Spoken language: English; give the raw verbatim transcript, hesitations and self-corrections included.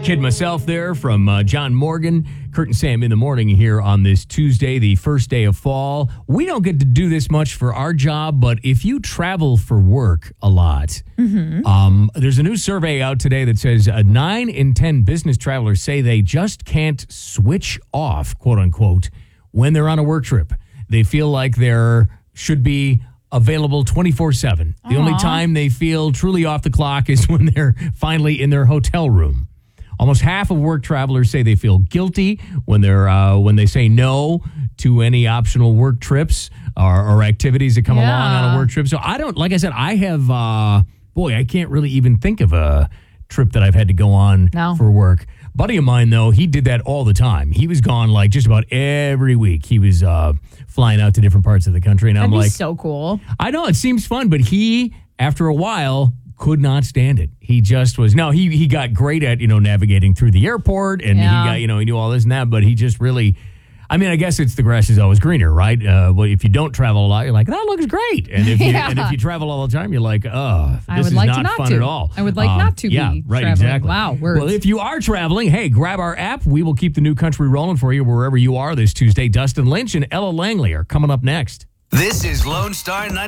Kid myself there from uh, John Morgan, Kurt and Sam in the morning here on this Tuesday, the first day of fall. We don't get to do this much for our job, but if you travel for work a lot, mm-hmm. um, there's a new survey out today that says uh, nine in ten business travelers say they just can't switch off, quote unquote, when they're on a work trip. They feel like there should be available twenty-four seven. The Aww. Only time they feel truly off the clock is when they're finally in their hotel room. Almost half of work travelers say they feel guilty when they're uh, when they say no to any optional work trips or, or activities that come yeah. along on a work trip. So I don't, like I said, I have, uh, boy, I can't really even think of a trip that I've had to go on no. for work. Buddy of mine, though, he did that all the time. He was gone like just about every week. He was uh, flying out to different parts of the country. And That'd I'm be like, so cool. I know, it seems fun, but he, after a while, could not stand it. He just was, no, he he got great at, you know, navigating through the airport, and yeah. he got, you know, he knew all this and that, but he just really, I mean, I guess it's the grass is always greener, right? Uh, well, if you don't travel a lot, you're like, that looks great. And if you, yeah. and if you travel all the time, you're like, oh, I this would is like not, to not fun to. at all. I would like um, not to yeah, be right, traveling. exactly. Wow, words. Well, if you are traveling, hey, grab our app. We will keep the new country rolling for you wherever you are this Tuesday. Dustin Lynch and Ella Langley are coming up next. This is Lone Star ninety.